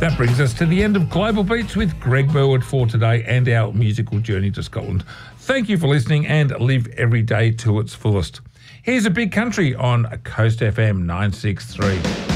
That brings us to the end of Global Beats with Greg Burwood for today and our musical journey to Scotland. Thank you for listening and live every day to its fullest. Here's A Big Country on Coast FM 963.